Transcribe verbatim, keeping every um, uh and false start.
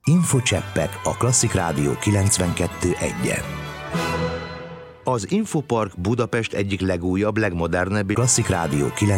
Infocseppek a Klasszik Rádió kilencvenkettő egyen. Az Infopark Budapest egyik legújabb, legmodernebb Klasszik Rádió kilencvenkettő